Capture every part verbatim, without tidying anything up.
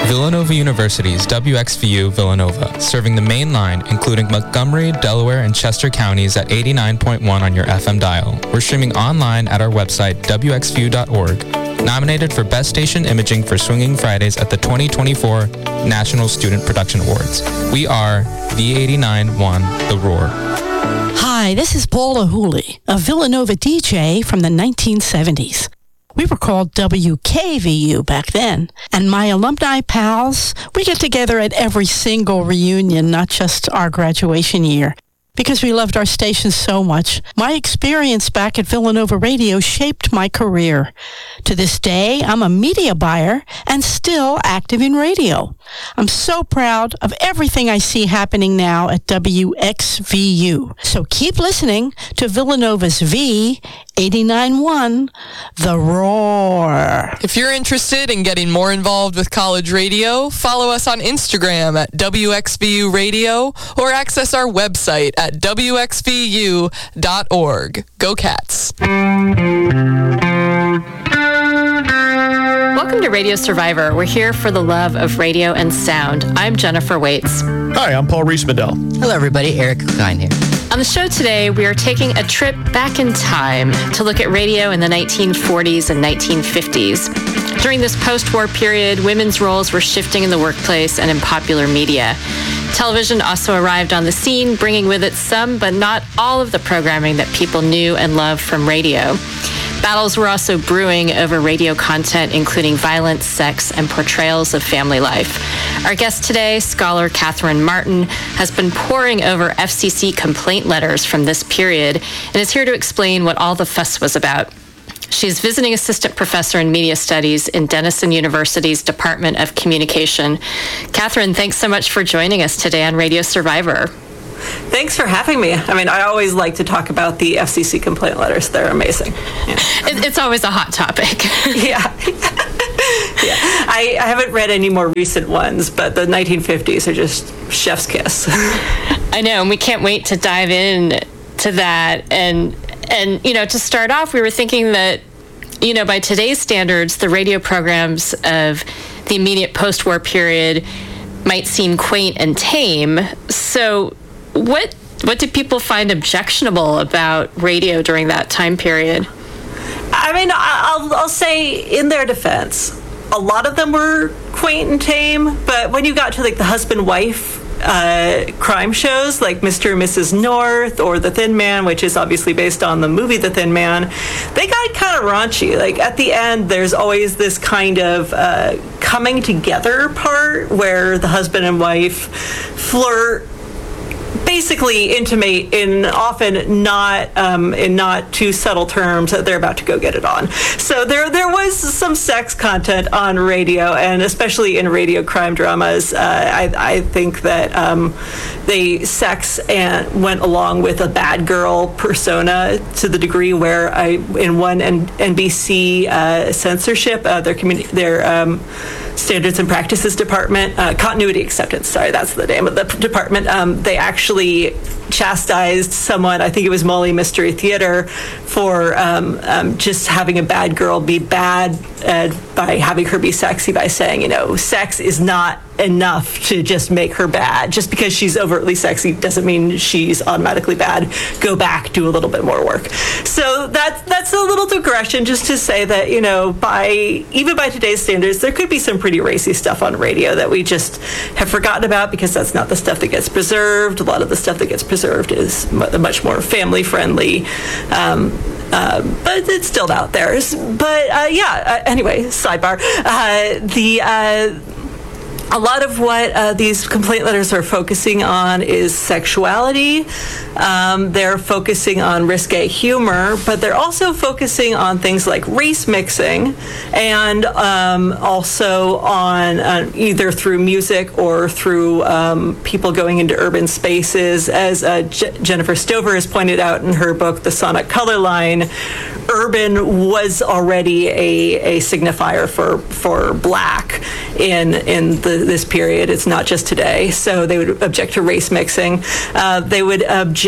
Villanova University's W X V U Villanova, serving the main line, including Montgomery, Delaware, and Chester counties at eighty-nine point one on your F M dial. We're streaming online at our website, W X V U dot org. Nominated for Best Station Imaging for Swinging Fridays at the twenty twenty-four National Student Production Awards. We are V eighty-nine point one The Roar. Hi, this is Paula Hooley, a Villanova D J from the nineteen seventies. We were called W K V U back then. And my alumni pals, we get together at every single reunion, not just our graduation year, because we loved our station so much. My experience back at Villanova Radio shaped my career. To this day, I'm a media buyer and still active in radio. I'm so proud of everything I see happening now at W X V U. So keep listening to Villanova's V eighty-nine point one, The Roar. If you're interested in getting more involved with college radio, follow us on Instagram at W X V U Radio or access our website at W X V U dot org. Go Cats. Welcome to Radio Survivor. We're here for the love of radio and sound. I'm Jennifer Waits. Hi, I'm Paul Rees-Medell. Hello, everybody. Eric Kine here. On the show today, we are taking a trip back in time to look at radio in the nineteen forties and nineteen fifties. During this post-war period, women's roles were shifting in the workplace and in popular media. Television also arrived on the scene, bringing with it some, but not all of the programming that people knew and loved from radio. Battles were also brewing over radio content, including violence, sex, and portrayals of family life. Our guest today, scholar Catherine Martin, has been poring over F C C complaint letters from this period and is here to explain what all the fuss was about. She's visiting assistant professor in media studies in Denison University's Department of Communication. Catherine, thanks so much for joining us today on Radio Survivor. Thanks for having me. I mean, I always like to talk about the F C C complaint letters. They're amazing. Yeah. It's always a hot topic. yeah. yeah. I, I haven't read any more recent ones, but the nineteen fifties are just chef's kiss. I know, and we can't wait to dive in to that. And, and, you know, to start off, we were thinking that, you know, by today's standards, the radio programs of the immediate post-war period might seem quaint and tame. So what what did people find objectionable about radio during that time period? I mean, I'll, I'll say in their defense, a lot of them were quaint and tame, but when you got to like the husband-wife uh, crime shows like Mister and Missus North or The Thin Man, which is obviously based on the movie The Thin Man, they got kind of raunchy. Like at the end, there's always this kind of uh, coming together part where the husband and wife flirt, basically intimate in often not um, in not too subtle terms that they're about to go get it on. So there there was some sex content on radio, and especially in radio crime dramas. Uh, I, I think that um, they sex and went along with a bad girl persona to the degree where I in one N- NBC uh, censorship uh, their communi- their um, Standards and Practices Department, uh, Continuity Acceptance, sorry, that's the name of the department. Um, they actually chastised someone, I think it was Molly Mystery Theater, for um, um, just having a bad girl be bad uh, by having her be sexy, by saying, you know, sex is not enough to just make her bad. Just because she's overtly sexy doesn't mean she's automatically bad. Go back, do a little bit more work. So that's that's a little digression, just to say that, you know, by even by today's standards, there could be some pretty racy stuff on radio that we just have forgotten about because that's not the stuff that gets preserved. A lot of the stuff that gets preserved is m- much more family friendly. Um, Uh, but it's still out there. But uh, yeah, uh, anyway, sidebar. Uh, the uh, a lot of what uh, these complaint letters are focusing on is sexuality. Um, they're focusing on risque humor, but they're also focusing on things like race mixing, and um, also on uh, either through music or through um, people going into urban spaces. As uh, J- Jennifer Stover has pointed out in her book, The Sonic Color Line, urban was already a, a signifier for for black in in the, this period. It's not just today. So they would object to race mixing. Uh, they would object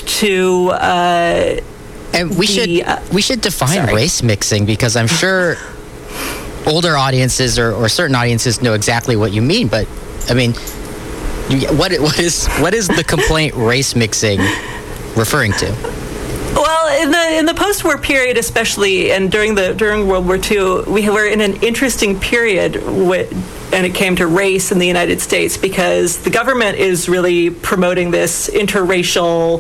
to. Uh, and we the, should uh, we should define sorry. race mixing, because I'm sure older audiences or, or certain audiences know exactly what you mean, but I mean, you, what what is what is the complaint race mixing referring to? Well, in the in the post-war period, especially, and during the during World War Two, we were in an interesting period with, and it came to race in the United States, because the government is really promoting this interracial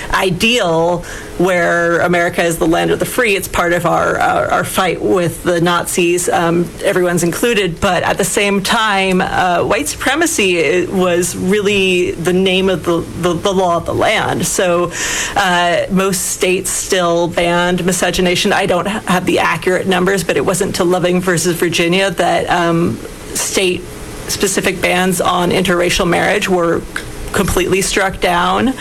ideal where America is the land of the free. It's part of our our, our fight with the Nazis. Um, everyone's included, but at the same time, uh, white supremacy was really the name of the, the, the law of the land. So uh, most states still banned miscegenation. I don't have the accurate numbers, but it wasn't until Loving versus Virginia that um, state-specific bans on interracial marriage were completely struck down.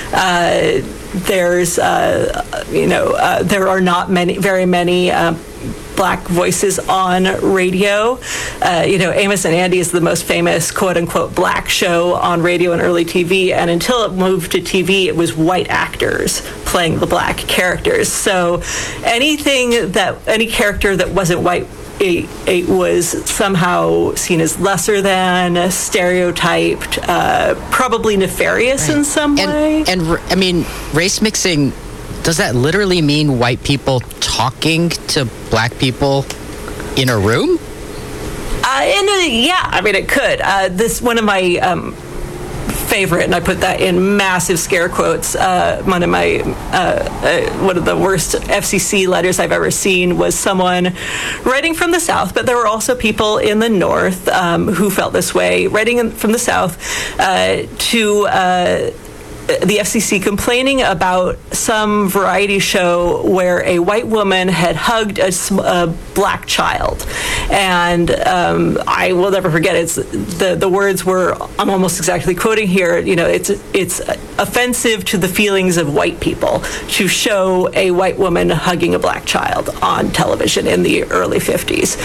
Uh, there's, uh, you know, uh, there are not many, very many uh, black voices on radio. Uh, you know, Amos and Andy is the most famous quote-unquote black show on radio and early T V, and until it moved to T V, it was white actors playing the black characters. So anything that, any character that wasn't white, It, it was somehow seen as lesser than, stereotyped, uh, probably nefarious right. in some and, way. And, I mean, race mixing, does that literally mean white people talking to black people in a room? Uh, in a, yeah, I mean, it could. Uh, this one of my um, favorite, and I put that in massive scare quotes, uh, one of my, uh, uh, one of the worst F C C letters I've ever seen was someone writing from the South, but there were also people in the North um, who felt this way, writing in, from the South uh, to uh, the F C C complaining about some variety show where a white woman had hugged a, a black child. And um, I will never forget, it's the, the words were, I'm almost exactly quoting here, you know, it's it's offensive to the feelings of white people to show a white woman hugging a black child on television in the early fifties.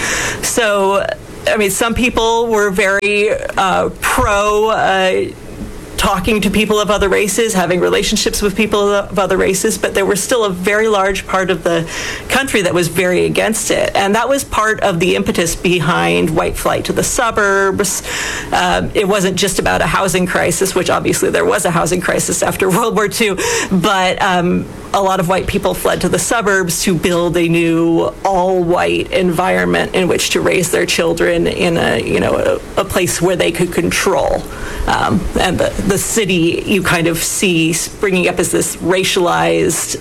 So, I mean, some people were very uh, pro uh, talking to people of other races, having relationships with people of other races, but there was still a very large part of the country that was very against it. And that was part of the impetus behind white flight to the suburbs. Um, it wasn't just about a housing crisis, which obviously there was a housing crisis after World War Two, but um, a lot of white people fled to the suburbs to build a new all-white environment in which to raise their children in a, you know, a, a place where they could control. Um, and the, the city you kind of see springing up as this racialized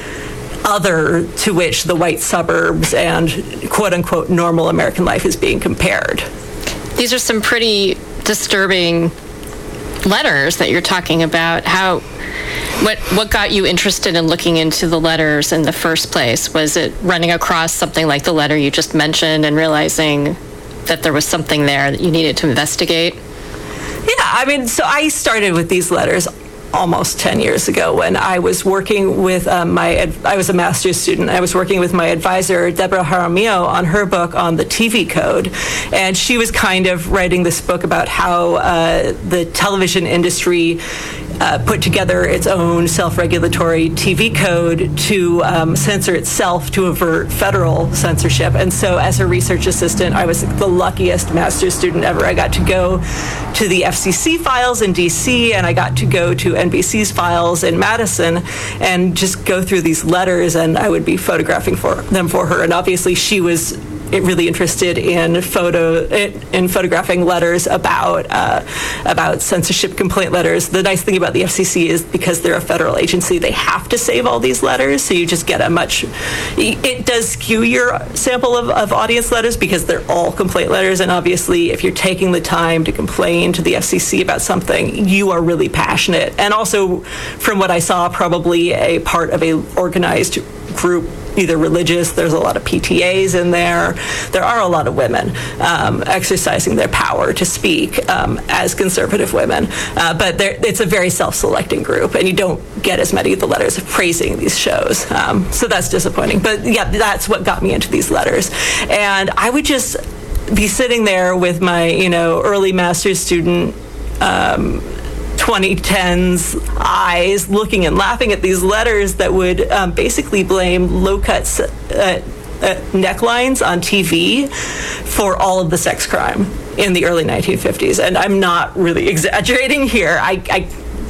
other to which the white suburbs and quote-unquote normal American life is being compared. These are some pretty disturbing letters that you're talking about. How, what, what got you interested in looking into the letters in the first place? Was it running across something like the letter you just mentioned and realizing that there was something there that you needed to investigate? Yeah, I mean, so I started with these letters almost ten years ago when I was working with um, my, I was a master's student. I was working with my advisor, Deborah Jaramillo, on her book on the T V code. And she was kind of writing this book about how uh, the television industry uh, put together its own self-regulatory T V code to um, censor itself to avert federal censorship. And so as a research assistant, I was the luckiest master's student ever. I got to go to the F C C files in D C, and I got to go to N B C's files in Madison and just go through these letters, and I would be photographing for them for her. And obviously she was really interested in photo in photographing letters about uh, about censorship complaint letters. The nice thing about the F C C is because they're a federal agency, they have to save all these letters, so you just get a much, it does skew your sample of, of audience letters because they're all complaint letters, and obviously if you're taking the time to complain to the F C C about something, you are really passionate. And also, from what I saw, probably a part of a organized group, either religious, there's a lot of P T As in there. There are a lot of women um, exercising their power to speak um, as conservative women. Uh, but it's a very self-selecting group, and you don't get as many of the letters praising these shows. Um, so that's disappointing. But yeah, that's what got me into these letters. And I would just be sitting there with my, you know, early master's student um, twenty tens eyes looking and laughing at these letters that would um, basically blame low-cut uh, uh, necklines on T V for all of the sex crime in the early nineteen fifties. And I'm not really exaggerating here. I, I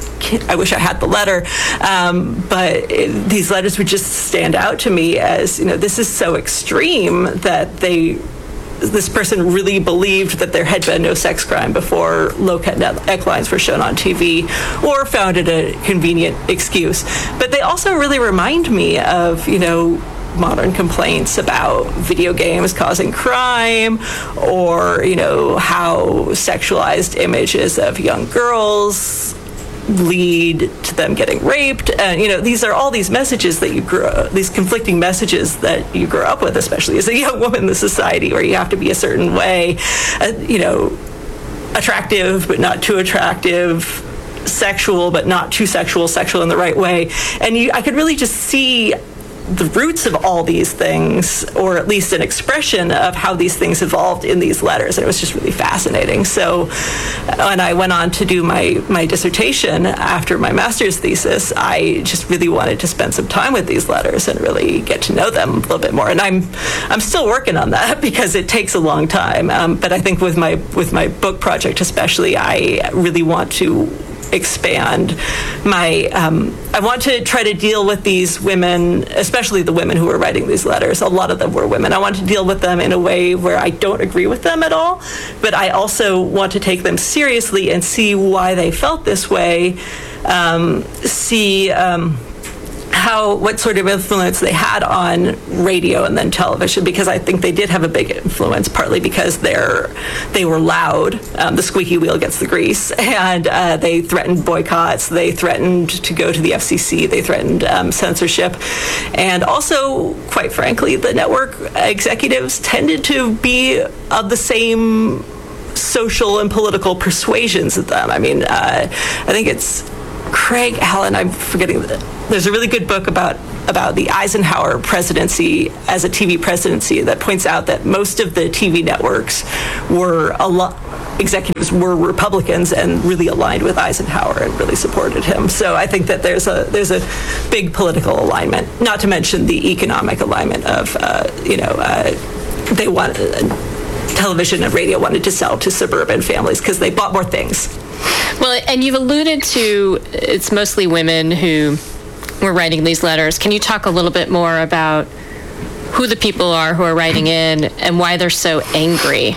I wish I had the letter, um, but it, these letters would just stand out to me as, you know, this is so extreme that they, this person really believed that there had been no sex crime before low-cut necklines were shown on T V, or found it a convenient excuse. But they also really remind me of, you know, modern complaints about video games causing crime, or, you know, how sexualized images of young girls lead to them getting raped. And, you know, these are all these messages that you grew up, these conflicting messages that you grew up with, especially as a young woman in the society, where you have to be a certain way, uh, you know, attractive but not too attractive, sexual but not too sexual, sexual in the right way. And you, I could really just see the roots of all these things, or at least an expression of how these things evolved in these letters. And it was just really fascinating. So when I went on to do my, my dissertation after my master's thesis, I just really wanted to spend some time with these letters and really get to know them a little bit more. And I'm I'm still working on that because it takes a long time. Um, but I think with my with my book project especially, I really want to expand my, um, I want to try to deal with these women, especially the women who were writing these letters. A lot of them were women. I want to deal with them in a way where I don't agree with them at all, but I also want to take them seriously and see why they felt this way, um, see um, how, what sort of influence they had on radio and then television, because I think they did have a big influence, partly because they're they were loud. Um, the squeaky wheel gets the grease, and uh, they threatened boycotts. They threatened to go to the F C C. They threatened um, censorship, and also, quite frankly, the network executives tended to be of the same social and political persuasions as them. I mean, uh, I think it's Craig Allen, I'm forgetting, there's a really good book about about the Eisenhower presidency as a T V presidency that points out that most of the T V networks were a lot, executives were Republicans and really aligned with Eisenhower and really supported him. So I think that there's a there's a big political alignment, not to mention the economic alignment of, uh, you know, uh, they wanted, uh, television and radio wanted to sell to suburban families because they bought more things. Well, and you've alluded to it's mostly women who were writing these letters. Can you talk a little bit more about who the people are who are writing in and why they're so angry?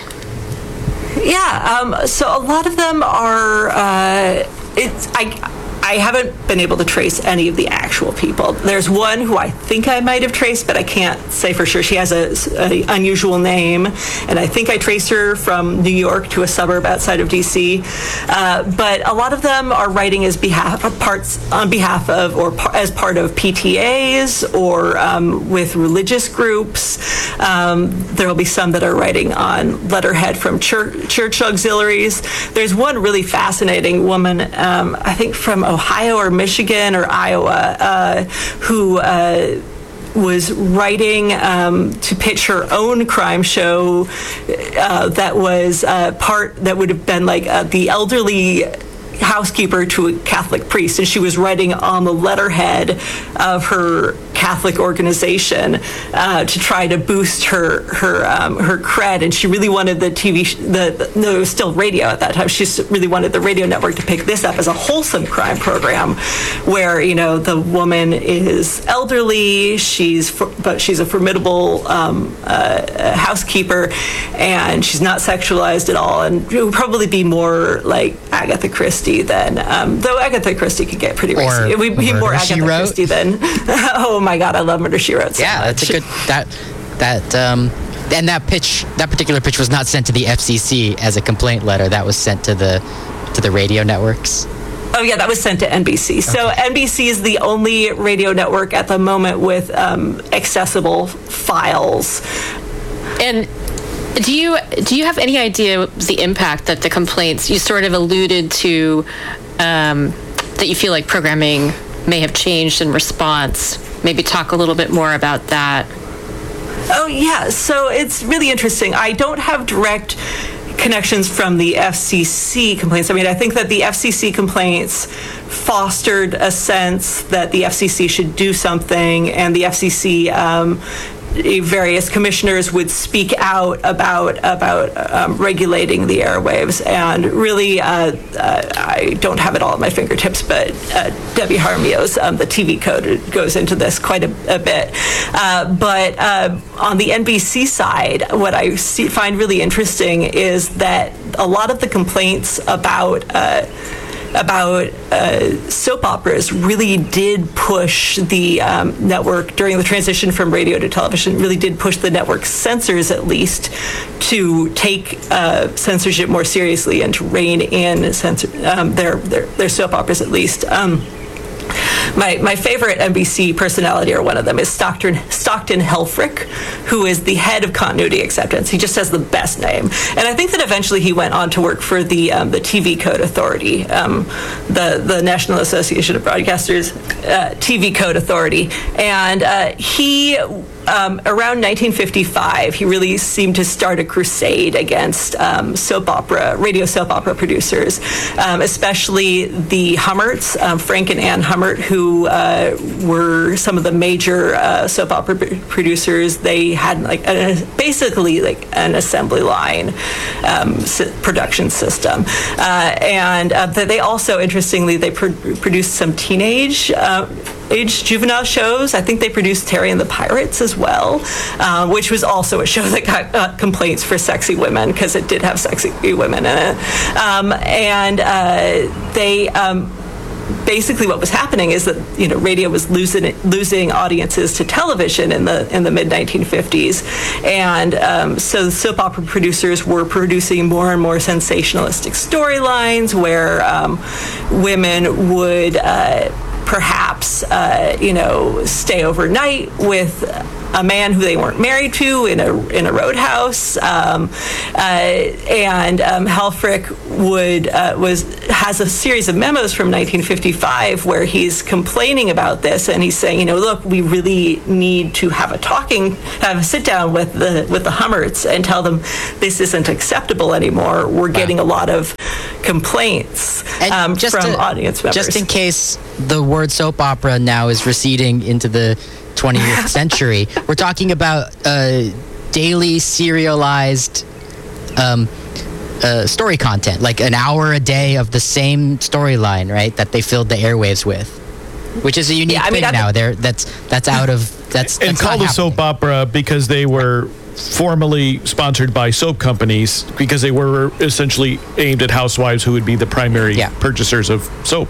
Yeah, um, so a lot of them are, uh, it's, I, I haven't been able to trace any of the actual people. There's one who I think I might have traced, but I can't say for sure. She has a, a unusual name, and I think I traced her from New York to a suburb outside of D C. Uh, but a lot of them are writing as behalf of parts on behalf of, or par, as part of P T As, or um, with religious groups. Um, there will be some that are writing on letterhead from church, church auxiliaries. There's one really fascinating woman, um, I think from Ohio or Michigan or Iowa, uh, who uh, was writing um, to pitch her own crime show uh, that was uh, part, that would have been like uh, the elderly housekeeper to a Catholic priest, and she was writing on the letterhead of her Catholic organization uh, to try to boost her her um, her cred. And she really wanted the T V sh- the, the no, it was still radio at that time. She really wanted the radio network to pick this up as a wholesome crime program, where, you know, the woman is elderly, she's for, but she's a formidable um, uh, housekeeper, and she's not sexualized at all, and it would probably be more like Agatha Christie than um, though Agatha Christie could get pretty racy. It would be more Agatha Christie than oh my God, I love Murder, She Wrote so yeah, much. that's a good that that um and that pitch that particular pitch was not sent to the F C C as a complaint letter. That was sent to the to the radio networks. Oh yeah, that was sent to N B C. Okay. So N B C is the only radio network at the moment with um, accessible files. And do you do you have any idea the impact that the complaints, you sort of alluded to, um, that you feel like programming may have changed in response? Maybe talk a little bit more about that. Oh yeah, so it's really interesting. I don't have direct connections from the F C C complaints. I mean, I think that the F C C complaints fostered a sense that the F C C should do something, and the F C C um, various commissioners would speak out about about um, regulating the airwaves, and really, uh, uh, I don't have it all at my fingertips, but uh, Debbie Jaramillo's um, the T V Code goes into this quite a, a bit. Uh, but uh, on the N B C side, what I see, find really interesting is that a lot of the complaints about uh, about uh, soap operas really did push the um, network during the transition from radio to television, really did push the network censors at least to take uh, censorship more seriously and to rein in censor, um, their, their, their soap operas at least. Um, My my favorite N B C personality, or one of them, is Stockton Stockton Helfrich, who is the head of continuity acceptance. He just has the best name, and I think that eventually he went on to work for the um, the T V Code Authority, um, the the National Association of Broadcasters uh, T V Code Authority, and uh, he. Um, around nineteen fifty-five, he really seemed to start a crusade against um, soap opera, radio soap opera producers, um, especially the Hummerts, um, Frank and Ann Hummert, who uh, were some of the major uh, soap opera p- producers. They had like a, basically like an assembly line um, s- production system, uh, and uh, they also, interestingly, they pr- produced some teenage. Uh, age juvenile shows. I think they produced Terry and the Pirates as well, uh, which was also a show that got uh, complaints for sexy women because it did have sexy women in it. Um, and uh, they um, basically what was happening is that you know radio was losing losing audiences to television in the in the mid nineteen fifties, and um, so soap opera producers were producing more and more sensationalistic storylines where um, women would. Uh, perhaps, uh, you know, stay overnight with a man who they weren't married to in a in a roadhouse, um, uh, and um, Helfrich would uh, was has a series of memos from nineteen fifty-five where he's complaining about this, and he's saying, you know, look, we really need to have a talking, have a sit down with the with the Hummerts and tell them this isn't acceptable anymore. We're getting a lot of complaints um, from to, audience members. Just in case the word soap opera now is receding into the twentieth century, we're talking about uh, daily serialized um, uh, story content, like an hour a day of the same storyline, right? That they filled the airwaves with, which is a unique yeah, I mean, thing I now. There, that's that's out of that's, that's and called a soap opera because they were formally sponsored by soap companies because they were essentially aimed at housewives who would be the primary yeah. purchasers of soap.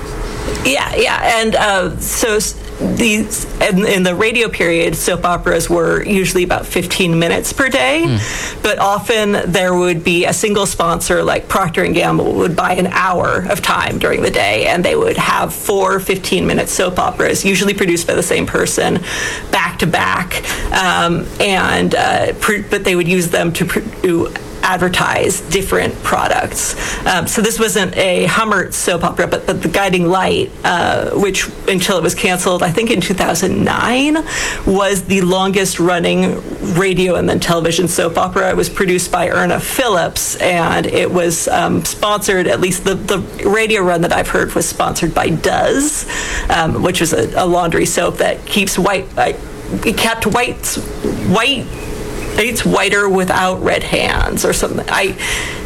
Yeah, yeah, and uh, so these in, in the radio period, soap operas were usually about fifteen minutes per day, mm. but often there would be a single sponsor, like Procter and Gamble, would buy an hour of time during the day, and they would have four fifteen-minute soap operas, usually produced by the same person, back to back, um, and uh, pr- but they would use them to. Pr- to advertise different products. Um, so this wasn't a Hummert soap opera, but, but The Guiding Light, uh, which until it was canceled, I think in two thousand nine, was the longest running radio and then television soap opera. It was produced by Erna Phillips, and it was um, sponsored, at least the, the radio run that I've heard was sponsored by Duz, um, which was a, a laundry soap that keeps white, uh, it kept whites, white, it's whiter without red hands or something. I,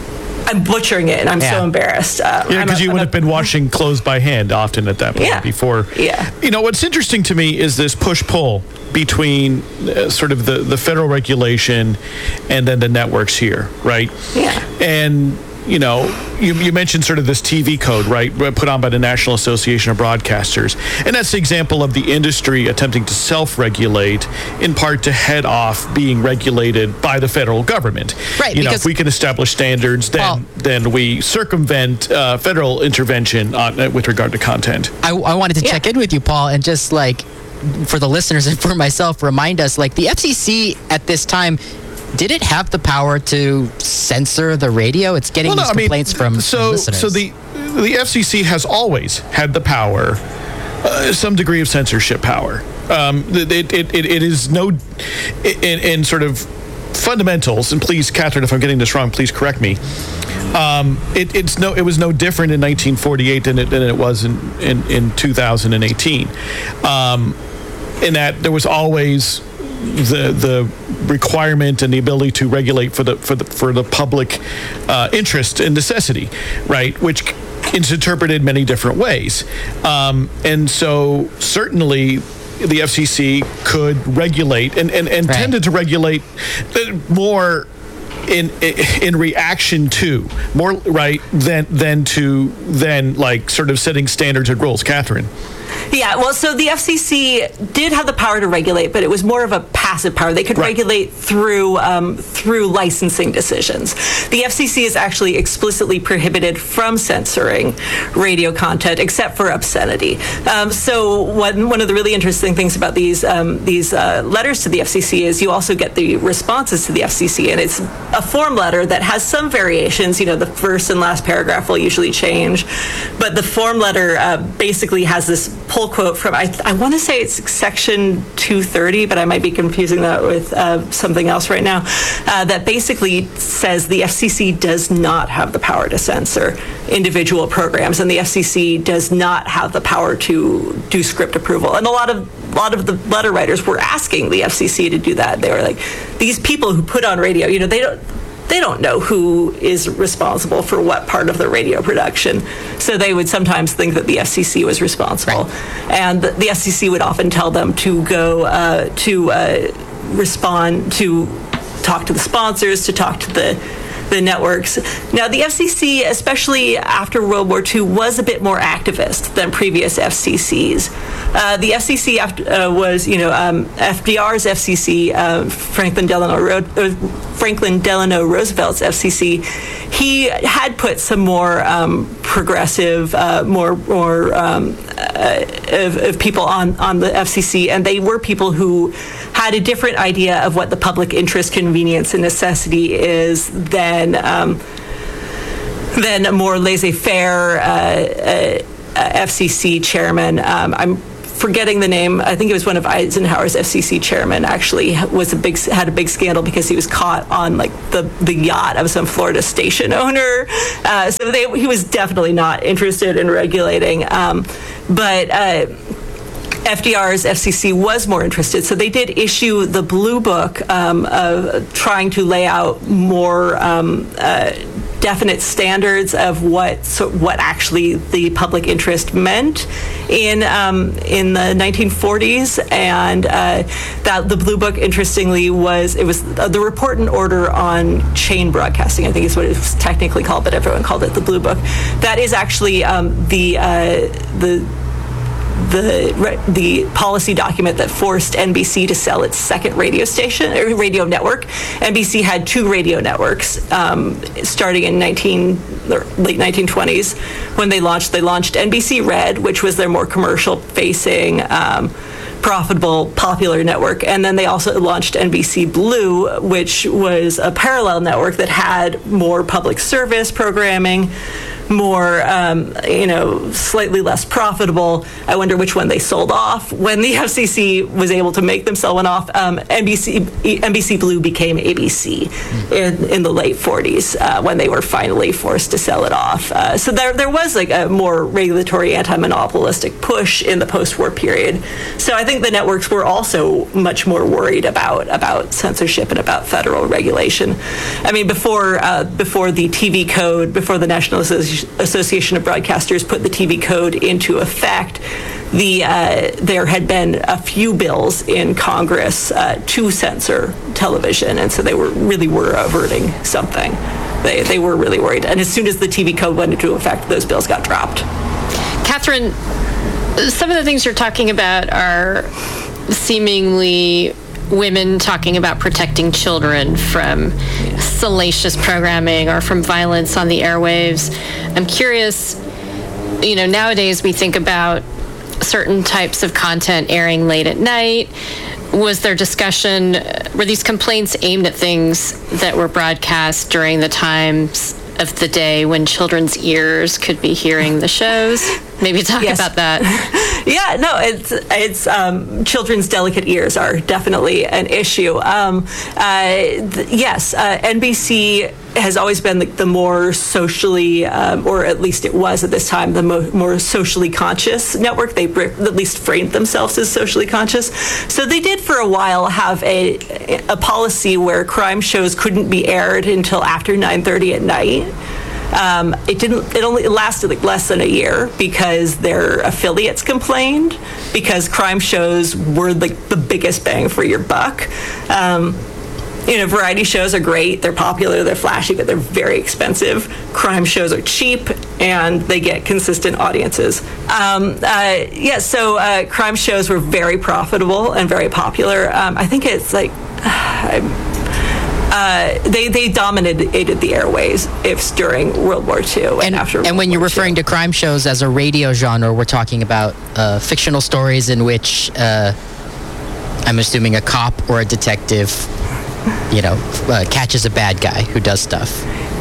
I'm butchering it, and I'm yeah. so embarrassed. Uh, yeah, because you would a, have been washing clothes by hand often at that point yeah. before. Yeah. You know, what's interesting to me is this push-pull between uh, sort of the, the federal regulation and then the networks here, right? Yeah. And, you know, you, you mentioned sort of this T V code, right, put on by the National Association of Broadcasters. And that's the example of the industry attempting to self-regulate, in part to head off being regulated by the federal government. Right. You know, if we can establish standards, then well, then we circumvent uh, federal intervention on, uh, with regard to content. I, I wanted to yeah. check in with you, Paul, and just like, for the listeners and for myself, remind us, like, the F C C at this time, did it have the power to censor the radio? It's getting well, no, these complaints I mean, from, so, from listeners. So the the F C C has always had the power, uh, some degree of censorship power. Um, it, it, it, it is no, in, in sort of fundamentals, and please, Catherine, if I'm getting this wrong, please correct me. Um, it, it's no, it was no different in nineteen forty-eight than it, than it was in, in, in two thousand eighteen. Um, in that there was always the the requirement and the ability to regulate for the for the for the public uh, interest and necessity, right? Which is interpreted many different ways, um, and so certainly the F C C could regulate and and, and right. tended to regulate more in in reaction to more right than than to than like sort of setting standards and rules. Catherine. Yeah, well, so the F C C did have the power to regulate, but it was more of a passive power. They could right. regulate through um, through licensing decisions. The F C C is actually explicitly prohibited from censoring radio content, except for obscenity. Um, so one one of the really interesting things about these um, these uh, letters to the F C C is you also get the responses to the F C C, and it's a form letter that has some variations. You know, the first and last paragraph will usually change, but the form letter uh, basically has this pull quote from, I, I want to say it's section two thirty, but I might be confusing that with uh, something else right now, uh, that basically says the F C C does not have the power to censor individual programs, and the F C C does not have the power to do script approval. And a lot of a lot of the letter writers were asking the F C C to do that. They were like, these people who put on radio, you know, they don't they don't know who is responsible for what part of the radio production. So they would sometimes think that the F C C was responsible. Right. And the F C C would often tell them to go uh, to uh, respond, to talk to the sponsors, to talk to the the networks. Now, the F C C, especially after World War Two, was a bit more activist than previous F C Cs. Uh, the F C C after, uh, was, you know, um, F D R's F C C, uh, Franklin Delano, Ro- uh, Franklin Delano Roosevelt's F C C. He had put some more um, progressive, uh, more more um, uh, of, of people on, on the F C C, and they were people who had a different idea of what the public interest, convenience, and necessity is than um, than a more laissez-faire uh, uh, F C C chairman. Um, I'm forgetting the name. I think it was one of Eisenhower's F C C chairman. Actually, was a big had a big scandal because he was caught on like the, the yacht of some Florida station owner. Uh, so they, he was definitely not interested in regulating. Um, but uh, F D R's F C C was more interested, so they did issue the Blue Book, um, of trying to lay out more um, uh, definite standards of what so what actually the public interest meant in um, in the nineteen forties, and uh, that the Blue Book, interestingly, was it was uh, the Report and Order on Chain Broadcasting, I think is what it was technically called, but everyone called it the Blue Book. That is actually um, the uh, the the the policy document that forced N B C to sell its second radio station or radio network. N B C had two radio networks um, starting in nineteen late nineteen twenties when they launched. They launched N B C Red, which was their more commercial facing, um, profitable, popular network, and then they also launched N B C Blue, which was a parallel network that had more public service programming, more, um, you know, slightly less profitable. I wonder which one they sold off. When the F C C was able to make them sell one off, um, N B C N B C Blue became A B C in, in the late forties uh, when they were finally forced to sell it off. Uh, so there there was like a more regulatory, anti-monopolistic push in the post-war period. So I think the networks were also much more worried about about censorship and about federal regulation. I mean, before uh, before the T V code, before the National Association Association of Broadcasters put the T V code into effect, the uh, there had been a few bills in Congress uh, to censor television, and so they were really were averting something. They they were really worried, and as soon as the T V code went into effect, those bills got dropped. Catherine, some of the things you're talking about are seemingly women talking about protecting children from salacious programming or from violence on the airwaves. I'm curious, you know, nowadays we think about certain types of content airing late at night. Was there discussion, were these complaints aimed at things that were broadcast during the times of the day when children's ears could be hearing the shows? Maybe talk yes. about that. Yeah, no, it's it's um, children's delicate ears are definitely an issue. Um, uh, th- yes, uh, N B C has always been the, the more socially, um, or at least it was at this time, the mo- more socially conscious network. They br- at least framed themselves as socially conscious. So they did for a while have a a policy where crime shows couldn't be aired until after nine thirty at night. Um, it didn't. It only it lasted like less than a year because their affiliates complained because crime shows were like the biggest bang for your buck. Um, you know, variety shows are great. They're popular. They're flashy, but they're very expensive. Crime shows are cheap and they get consistent audiences. Um, uh, yeah. So uh, crime shows were very profitable and very popular. Um, I think it's like. Uh, they they dominated the airways ifs during World War Two and, And, after. and when World you're War referring Two. to crime shows as a radio genre, we're talking about uh, fictional stories in which uh, I'm assuming a cop or a detective, you know, uh, catches a bad guy who does stuff.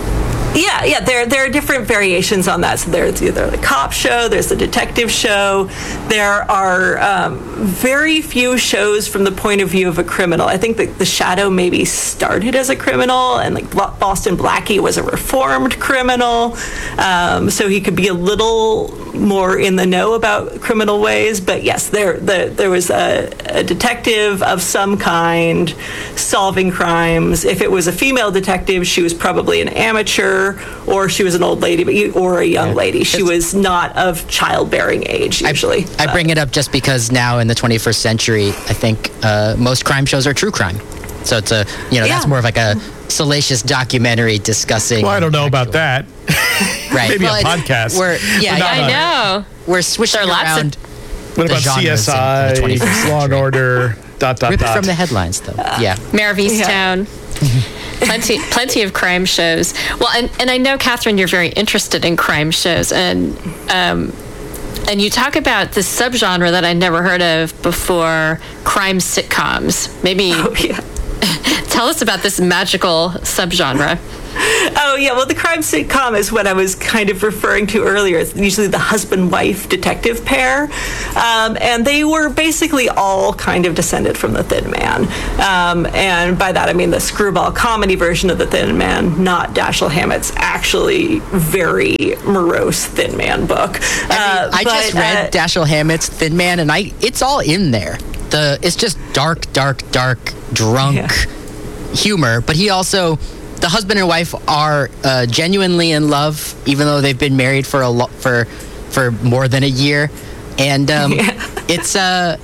Yeah, yeah, there there are different variations on that. So there's either the cop show, there's the detective show. There are um, very few shows from the point of view of a criminal. I think that The Shadow maybe started as a criminal, and like Boston Blackie was a reformed criminal, um, so he could be a little more in the know about criminal ways. But yes, there the, there was a, a detective of some kind solving crimes. If it was a female detective, she was probably an amateur. Or she was an old lady, but you, or a young Yeah. lady. She was not of childbearing age usually. I, I bring it up just because now in the twenty-first century, I think uh, most crime shows are true crime. So it's a, you know, Yeah. that's more of like a salacious documentary discussing. Well, I don't know about actual- that. Right. Maybe Well, a it's- podcast. We're, yeah, But not yeah, I a- know. we're switching There are lots of- around. What the about genres C in S the I, twenty-first Law and century. Order, dot, dot, Rip it dot. from the headlines, though. Yeah. Mayor of Easttown. plenty, plenty of crime shows. Well, and, and I know, Catherine, you're very interested in crime shows, and um, and you talk about this subgenre that I'd never heard of before, crime sitcoms. Maybe Oh, yeah. tell us about this magical subgenre. Oh, yeah. Well, the crime sitcom is what I was kind of referring to earlier. It's usually the husband-wife detective pair. Um, and they were basically all kind of descended from The Thin Man. Um, and by that, I mean the screwball comedy version of The Thin Man, not Dashiell Hammett's actually very morose Thin Man book. Uh, I just but, read uh, Dashiell Hammett's Thin Man, and I it's all in there. The it's just dark, dark, dark, drunk Yeah. humor. But he also, the husband and wife are uh, genuinely in love, even though they've been married for a lo- for for more than a year, and um, Yeah. it's uh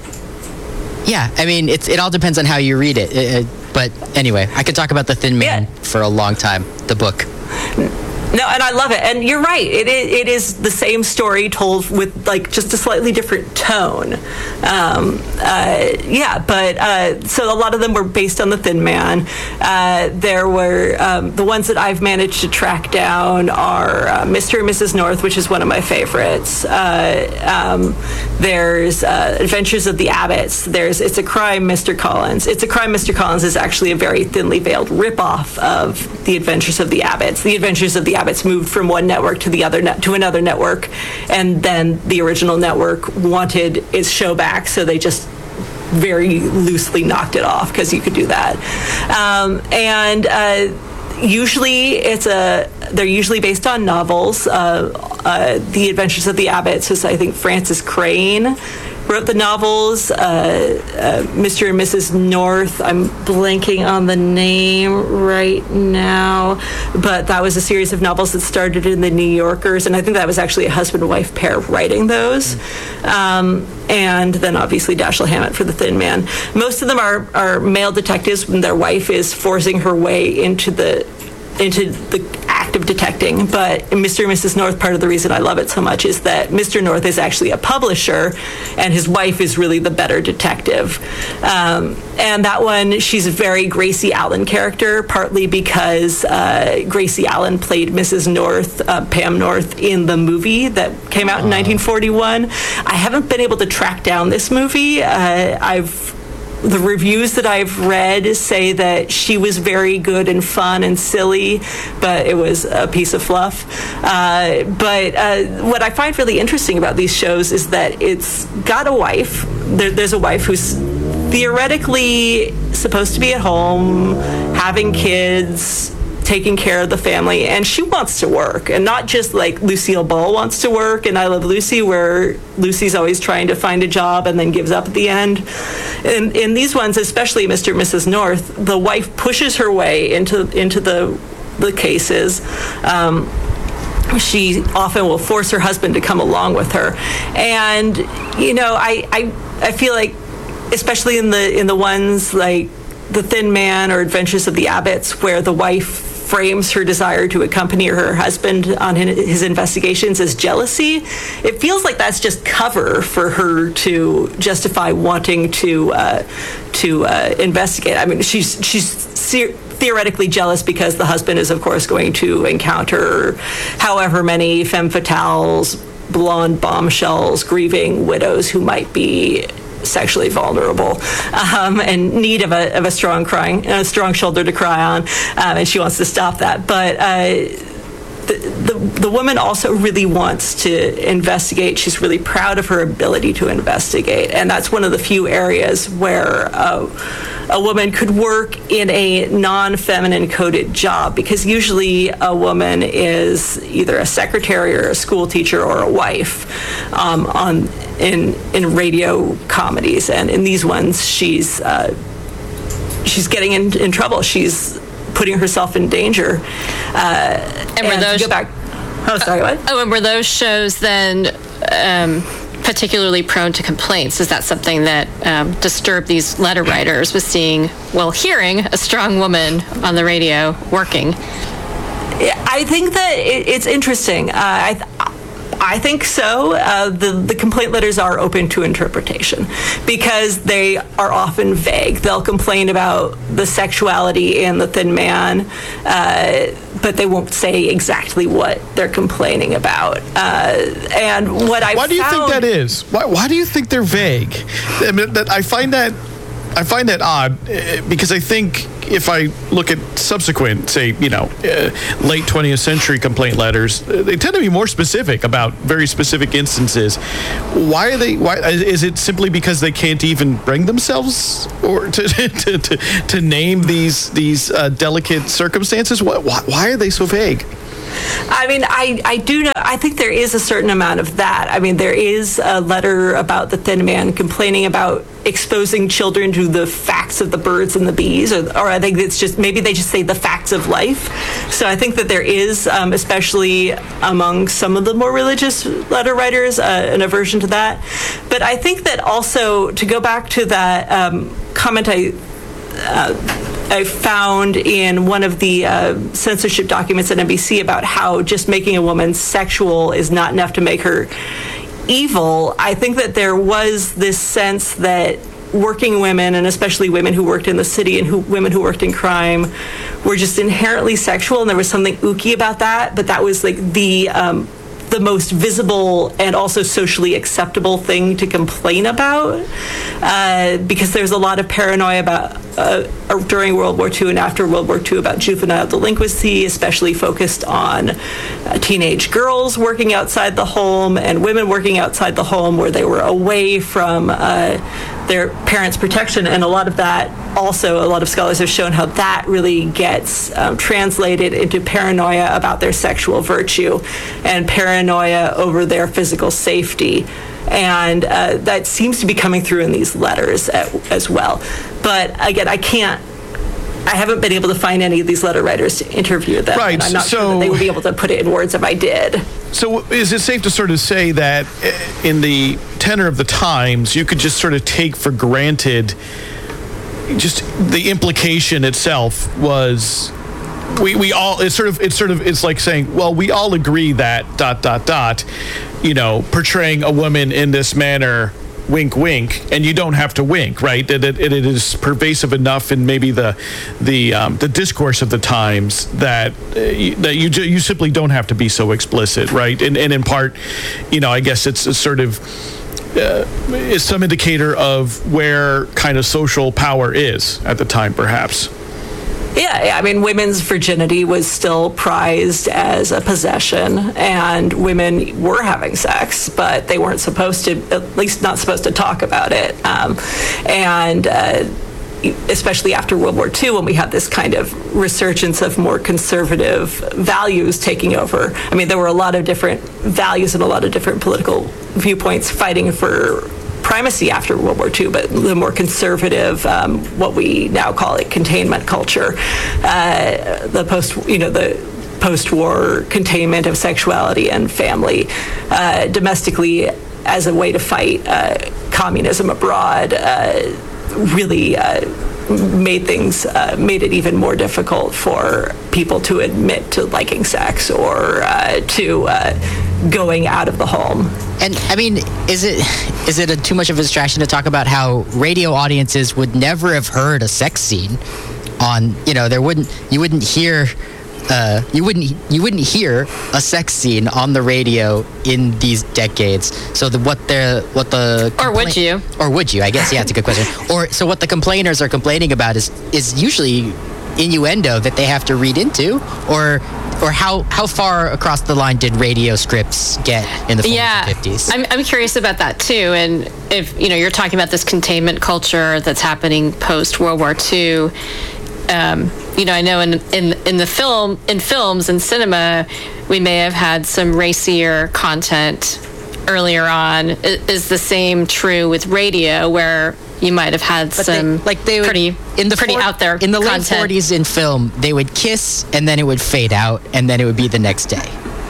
yeah. I mean, it's it all depends on how you read it. It- it- but anyway, I could talk about the Thin Man Yeah. for a long time. The book. No, and I love it. And you're right. It is, it is the same story told with like just a slightly different tone. Um, uh, yeah, but uh, so a lot of them were based on The Thin Man. Uh, there were um, the ones that I've managed to track down are uh, Mister and Missus North, which is one of my favorites. Uh, um, there's uh, Adventures of the Abbotts. There's It's a Crime, Mister Collins. It's a Crime, Mister Collins is actually a very thinly veiled ripoff of The Adventures of the Abbotts. The Adventures of the Abbotts moved from one network to the other net to another network, and then the original network wanted its show back, so they just very loosely knocked it off because you could do that. Um, and uh, usually it's a they're usually based on novels. Uh, uh, the Adventures of the Abbotts is, I think, Francis Crane wrote the novels. Uh, uh, Mister and Missus North, I'm blanking on the name right now, but that was a series of novels that started in the New Yorkers, and I think that was actually a husband-wife pair writing those. Um, and then obviously Dashiell Hammett for The Thin Man. Most of them are, are male detectives when their wife is forcing her way into the into the act of detecting. But Mister and Missus North, part of the reason I love it so much is that Mister North is actually a publisher and his wife is really the better detective. Um, and that one, she's a very Gracie Allen character, partly because uh, Gracie Allen played Missus North, uh, Pam North, in the movie that came out in nineteen forty-one. I haven't been able to track down this movie. Uh, I've The reviews that I've read say that she was very good and fun and silly, but it was a piece of fluff. Uh, but uh, what I find really interesting about these shows is that it's got a wife. There, there's a wife who's theoretically supposed to be at home, having kids, taking care of the family, and she wants to work, and not just like Lucille Ball wants to work in I Love Lucy, where Lucy's always trying to find a job and then gives up at the end. In, in these ones, especially Mister and Missus North, the wife pushes her way into into the the cases. Um, she often will force her husband to come along with her, and you know, I I, I feel like, especially in the in the ones like The Thin Man or Adventures of the Abbotts, where the wife frames her desire to accompany her husband on his investigations as jealousy, it feels like that's just cover for her to justify wanting to uh, to uh, investigate. I mean, she's she's ser- theoretically jealous because the husband is, of course, going to encounter however many femme fatales, blonde bombshells, grieving widows who might be sexually vulnerable um, and need of a, of a strong crying, a strong shoulder to cry on, um, and she wants to stop that. But uh, the, the the woman also really wants to investigate. She's really proud of her ability to investigate, and that's one of the few areas where uh, a woman could work in a non-feminine coded job, because usually a woman is either a secretary or a school teacher or a wife um, on in in radio comedies, and in these ones she's uh, she's getting in, in trouble. She's putting herself in danger. Uh, and were and those to go back? Oh, sorry. What? Oh, and were those shows then um, particularly prone to complaints? Is that something that um, disturbed these letter writers, was seeing, well, hearing a strong woman on the radio working? I think that it, it's interesting. Uh, I. Th- I think so. Uh, the, the complaint letters are open to interpretation because they are often vague. They'll complain about the sexuality in The Thin Man, uh, but they won't say exactly what they're complaining about. Uh, and what I Why do you found, think that is? Why, why do you think they're vague? I mean, that I find that I find that odd uh, because I think if I look at subsequent, say, you know, uh, late twentieth century complaint letters, uh, they tend to be more specific about very specific instances. Why are they? Why is it simply because they can't even bring themselves or to to, to, to name these these uh, delicate circumstances? Why, why are they so vague? I mean, I, I do know, I think there is a certain amount of that. I mean, there is a letter about The Thin Man complaining about exposing children to the facts of the birds and the bees, or, or I think it's just, maybe they just say the facts of life. So I think that there is, um, especially among some of the more religious letter writers, uh, an aversion to that. But I think that also, to go back to that um, comment I uh, I found in one of the uh, censorship documents at N B C about how just making a woman sexual is not enough to make her evil. I think that there was this sense that working women, and especially women who worked in the city and who, women who worked in crime, were just inherently sexual, and there was something ooky about that, but that was like the um, the most visible and also socially acceptable thing to complain about, uh, because there's a lot of paranoia about uh, during World War Two and after World War Two about juvenile delinquency, especially focused on uh, teenage girls working outside the home and women working outside the home where they were away from uh, their parents' protection. And a lot of that also, a lot of scholars have shown how that really gets um, translated into paranoia about their sexual virtue and paranoia over their physical safety. And uh, that seems to be coming through in these letters at, as well. But again, I can't, I haven't been able to find any of these letter writers to interview them. Right. And I'm not so, sure that they would be able to put it in words if I did. So is it safe to sort of say that in the tenor of the times, you could just sort of take for granted just the implication itself was we, we all, it's sort of, it's sort of, it's like saying, well, we all agree that dot, dot, dot, you know, portraying a woman in this manner, wink, wink, and you don't have to wink, right? It, it, it is pervasive enough in maybe the the um, the discourse of the times that uh, that you you simply don't have to be so explicit, right? And and in part, you know, I guess it's a sort of uh, is some indicator of where kind of social power is at the time, perhaps. Yeah, I mean, women's virginity was still prized as a possession, and women were having sex, but they weren't supposed to, at least not supposed to talk about it. Um, and uh, especially after World War Two, when we had this kind of resurgence of more conservative values taking over. I mean, there were a lot of different values and a lot of different political viewpoints fighting for primacy after World War Two, but the more conservative, um, what we now call it containment culture, uh, the post, you know, the post-war containment of sexuality and family uh, domestically as a way to fight uh, communism abroad, uh, really uh, made things, uh, made it even more difficult for people to admit to liking sex or uh, to uh, going out of the home. And I mean, is it is it a, too much of a distraction to talk about how radio audiences would never have heard a sex scene on, you know, there wouldn't, you wouldn't hear, uh, you wouldn't you wouldn't hear a sex scene on the radio in these decades. So the, what they're what the or would you or would you? I guess yeah, it's a good question. Or so what the complainers are complaining about is is usually innuendo that they have to read into, or or how how far across the line did radio scripts get in the forties yeah, and fifties? I'm I'm curious about that too. And if you know, you're talking about this containment culture that's happening post World War Two. Um, you know, I know in in in the film in films and cinema, we may have had some racier content earlier on. Is, is the same true with radio, where you might have had But some they, like they would, pretty in the pretty for- out there in the content. late forties in film, they would kiss and then it would fade out and then it would be the next day.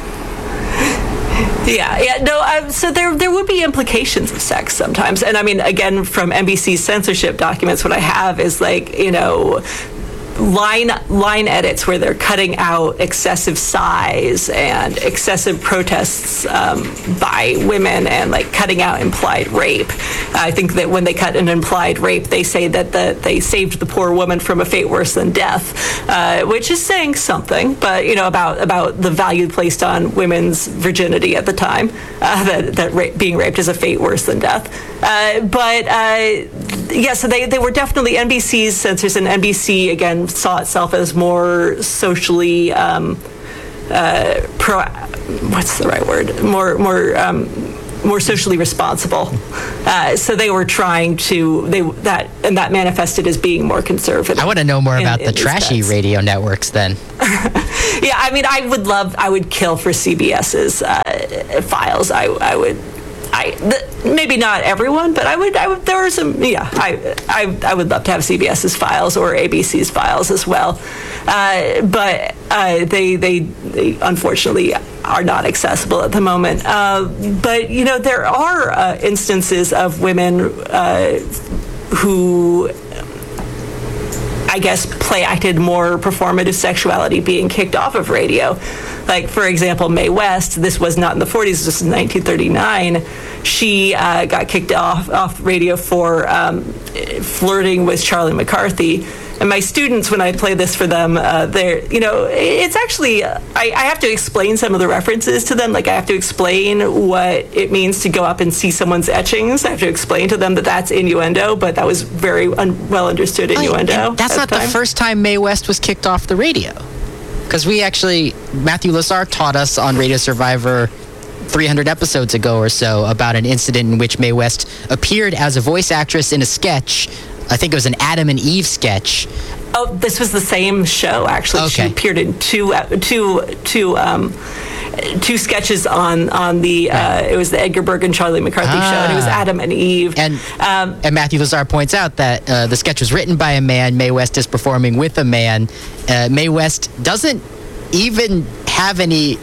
Yeah, yeah, no. Um, so there, there would be implications of sex sometimes, and I mean, again, from N B C censorship documents, what I have is like, you know, line line edits where they're cutting out excessive sighs and excessive protests um, by women, and like cutting out implied rape. I think that when they cut an implied rape, they say that the, they saved the poor woman from a fate worse than death, uh, which is saying something, but you know, about about the value placed on women's virginity at the time, uh, that that ra- being raped is a fate worse than death. Uh, but uh, yeah, so they they were definitely N B C's censors, and N B C again saw itself as more socially um, uh, pro. What's the right word? More more. Um, more socially responsible. Uh, so they were trying to, they that and that manifested as being more conservative. I want to know more in- about in the these trashy cuts. radio networks then. Yeah, I mean, I would love, I would kill for CBS's uh, files. I, I would, I the, maybe not everyone, but I would, I would. There were some, yeah. I, I, I would love to have CBS's files or A B C's files as well. Uh, but uh, they, they, they unfortunately are not accessible at the moment. Uh, but you know, there are uh, instances of women uh, who, I guess, play acted more performative sexuality being kicked off of radio. Like, for example, Mae West, this was not in the forties, this was in nineteen thirty-nine. She uh, got kicked off, off radio for um, flirting with Charlie McCarthy. And my students, when I play this for them, uh, they're, you know, it's actually, I, I have to explain some of the references to them. Like, I have to explain what it means to go up and see someone's etchings. I have to explain to them that that's innuendo, but that was very un- well understood innuendo. And that's at not the the time. first time Mae West was kicked off the radio. Because we actually, Matthew Lazar taught us on Radio Survivor three hundred episodes ago or so about an incident in which Mae West appeared as a voice actress in a sketch. I think it was an Adam and Eve sketch. Oh, this was the same show, actually. Okay. She appeared in two, uh, two, two, um, two sketches on on the. Uh, it was the Edgar Bergen Charlie McCarthy Ah. show, and it was Adam and Eve. And um, and Matthew Lazar points out that uh, the sketch was written by a man. Mae West is performing with a man. Uh, Mae West doesn't even have any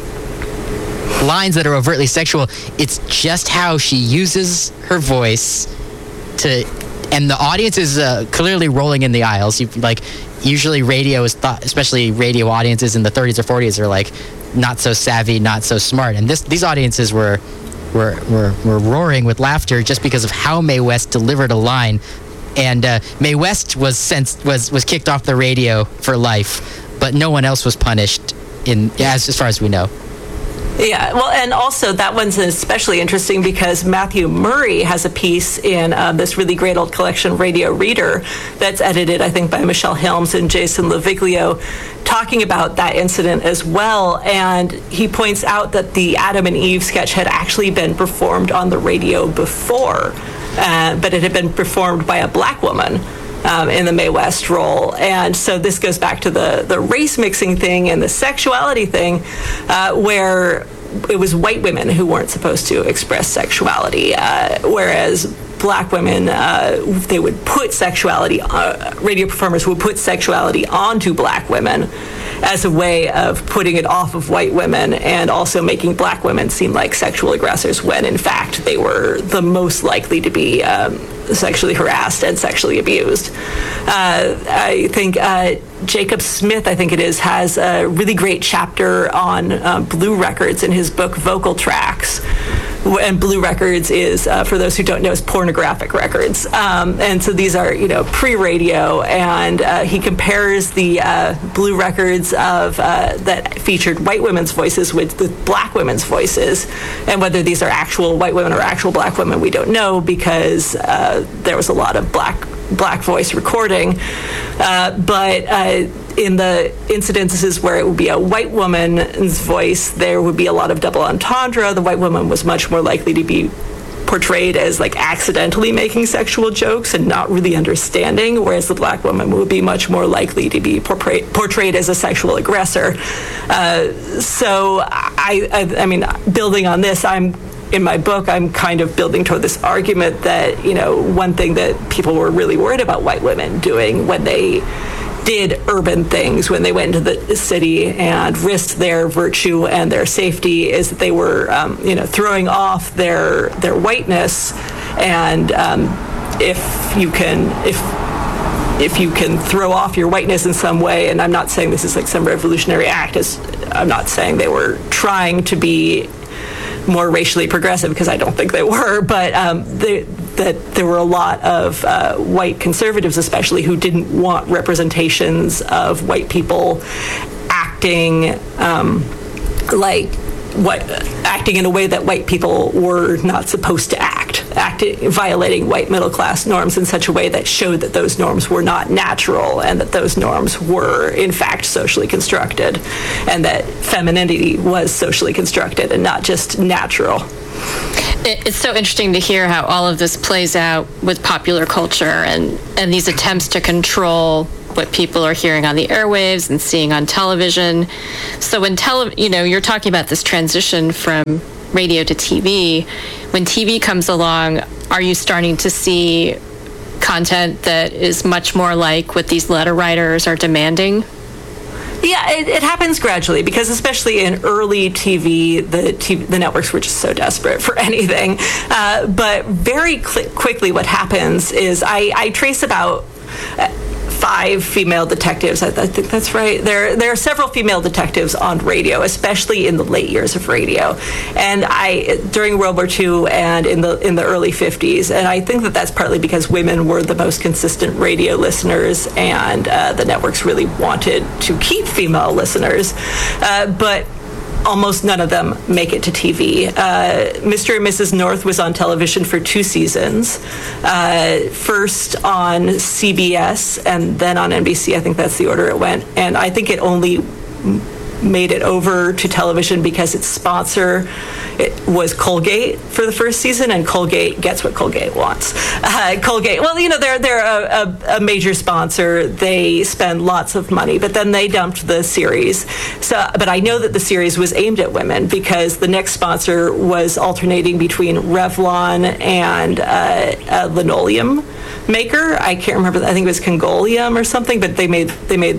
lines that are overtly sexual. It's just how she uses her voice to, and the audience is uh, clearly rolling in the aisles. You, like, usually radio is thought, especially radio audiences in the thirties or forties, are like not so savvy, not so smart. And this these audiences were were were, were roaring with laughter just because of how Mae West delivered a line. And uh, Mae West was sensed, was was kicked off the radio for life, but no one else was punished in as as far as we know. Yeah, well, and also that one's especially interesting because Matthew Murray has a piece in uh, this really great old collection, Radio Reader, that's edited, I think, by Michelle Helms and Jason Laviglio, talking about that incident as well. And he points out that the Adam and Eve sketch had actually been performed on the radio before, uh, but it had been performed by a black woman. um, in the Mae West role. And so this goes back to the, the race mixing thing and the sexuality thing, uh, where it was white women who weren't supposed to express sexuality, uh, whereas black women, uh, they would put sexuality, uh, radio performers would put sexuality onto black women as a way of putting it off of white women and also making black women seem like sexual aggressors when in fact they were the most likely to be um, sexually harassed and sexually abused. Uh, I think uh, Jacob Smith, I think it is, has a really great chapter on uh, Blue Records in his book Vocal Tracks. And Blue Records is, uh, for those who don't know, is pornographic records. Um, and so these are, you know, pre-radio, and uh, he compares the uh, Blue Records of uh, that featured white women's voices with the black women's voices. And whether these are actual white women or actual black women, we don't know, because uh, there was a lot of black black voice recording. Uh, but uh, in the incidences where it would be a white woman's voice, there would be a lot of double entendre. The white woman was much more likely to be portrayed as like accidentally making sexual jokes and not really understanding, whereas the black woman would be much more likely to be portrayed, portrayed as a sexual aggressor. Uh, so I, I, I mean, building on this, I'm in my book, I'm kind of building toward this argument that, you know, one thing that people were really worried about white women doing when they did urban things, when they went into the city and risked their virtue and their safety, is that they were, um, you know, throwing off their their whiteness. And um, if you can, if if you can throw off your whiteness in some way, and I'm not saying this is like some revolutionary act, as I'm not saying they were trying to be more racially progressive, because I don't think they were, but um, they, that there were a lot of uh, white conservatives especially who didn't want representations of white people acting um, like what acting in a way that white people were not supposed to act, acting, violating white middle class norms in such a way that showed that those norms were not natural and that those norms were in fact socially constructed, and that femininity was socially constructed and not just natural. It's so interesting to hear how all of this plays out with popular culture and, and these attempts to control what people are hearing on the airwaves and seeing on television. So when tele, you know, you're talking about this transition from radio to T V. When T V comes along, are you starting to see content that is much more like what these letter writers are demanding? Yeah, it, it happens gradually, because especially in early T V, the T V, the networks were just so desperate for anything. Uh, but very cl- quickly what happens is I, I trace about uh, five female detectives. I, I think that's right. There, there are several female detectives on radio, especially in the late years of radio, and I during World War Two and in the in the early fifties. And I think that that's partly because women were the most consistent radio listeners, and uh, the networks really wanted to keep female listeners, uh, but almost none of them make it to T V. Uh, Mister and Missus North was on television for two seasons, uh, first on C B S and then on N B C. I think that's the order it went. And I think it only made it over to television because its sponsor it was Colgate for the first season, and Colgate gets what Colgate wants. Uh, Colgate, well, you know, they're they're a, a, a major sponsor. They spend lots of money, but then they dumped the series. So, but I know that the series was aimed at women because the next sponsor was alternating between Revlon and uh, a linoleum maker. I can't remember. I think it was Congolium or something. But they made they made.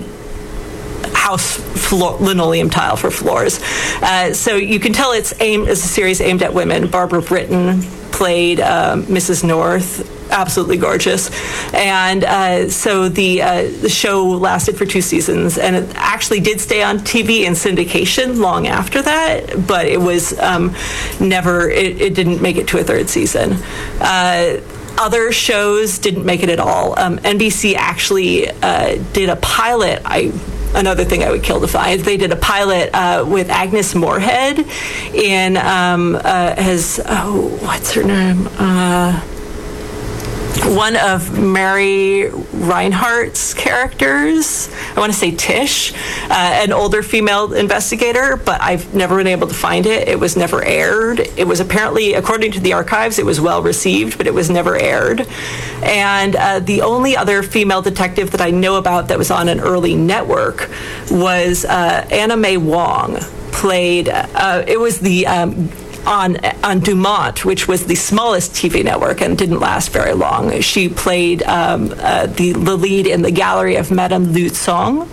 house floor, linoleum tile for floors. Uh, so you can tell it's aimed as a series aimed at women. Barbara Britton played um, Missus North, absolutely gorgeous. And uh, so the, uh, the show lasted for two seasons, and it actually did stay on T V in syndication long after that, but it was um, never, it, it didn't make it to a third season. Uh, Other shows didn't make it at all. Um, N B C actually uh, did a pilot. I another thing I would kill to find. They did a pilot uh, with Agnes Moorehead in um, uh, as oh, what's her name? Uh, one of Mary Reinhardt's characters, I want to say Tish, uh, an older female investigator, but I've never been able to find it. It was never aired. It was apparently, according to the archives, it was well received, but it was never aired. And uh, the only other female detective that I know about that was on an early network was uh, Anna Mae Wong, played, uh, it was the, um, on on Dumont, which was the smallest T V network and didn't last very long. She played um, uh, the, the lead in The Gallery of Madame Lu Tsong,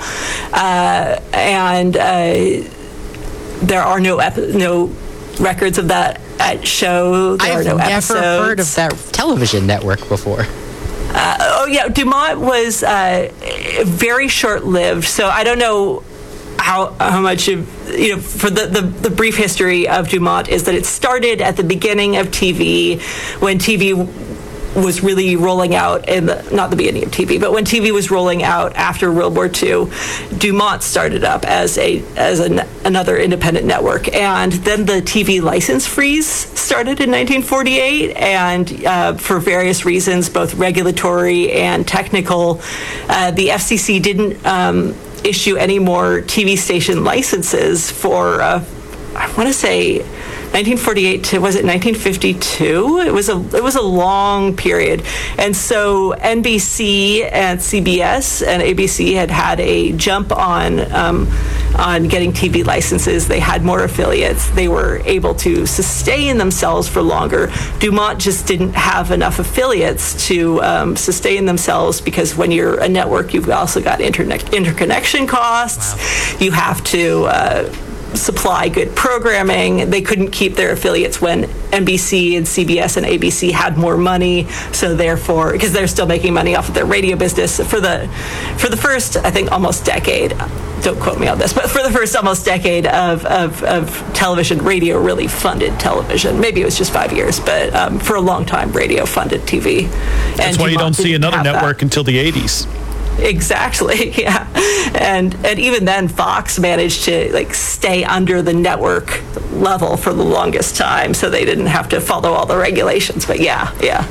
uh, and uh, there are no epi- no records of that at show. There I've are no never episodes. heard of that television network before. Uh, oh yeah, Dumont was uh, very short-lived, so I don't know how how much of, you know, for the, the, the brief history of Dumont is that it started at the beginning of T V, when T V was really rolling out, in the, not the beginning of T V, but when T V was rolling out after World War Two, Dumont started up as a as an, another independent network, and then the T V license freeze started in nineteen forty-eight, and uh, for various reasons, both regulatory and technical, uh, the F C C didn't um, issue any more T V station licenses for, uh, I want to say, nineteen forty-eight to, was it nineteen fifty-two? It was a it was a long period, and so N B C and C B S and A B C had had a jump on um, on getting T V licenses. They had more affiliates. They were able to sustain themselves for longer. Dumont just didn't have enough affiliates to um, sustain themselves, because when you're a network, you've also got internet interconnection costs. Wow. You have to uh, supply good programming. They couldn't keep their affiliates when N B C and C B S and A B C had more money, so therefore, because they're still making money off of their radio business for the for the first, I think, almost decade. Don't quote me on this, but for the first almost decade of, of, of television, radio really funded television. Maybe it was just five years, but um, for a long time, radio funded T V. That's and why you Dumont don't see didn't another have network that. until the eighties. Exactly, yeah, and and even then, Fox managed to like stay under the network level for the longest time, so they didn't have to follow all the regulations. But yeah, yeah,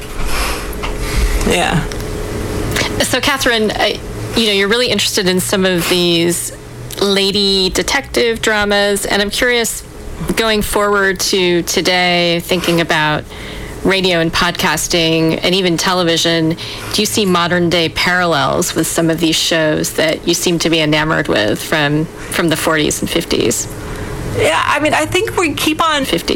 yeah. So, Catherine, uh, you know, you're really interested in some of these lady detective dramas, and I'm curious, going forward to today, thinking about radio and podcasting and even television, do you see modern day parallels with some of these shows that you seem to be enamored with from from the forties and fifties? Yeah, I mean, I think we keep on fifties.